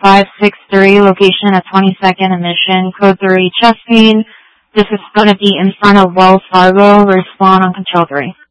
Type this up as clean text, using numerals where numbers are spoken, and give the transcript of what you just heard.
563, location at 22nd and Mission, code 3, chest pain. This is going to be in front of Wells Fargo. Respond on control 3.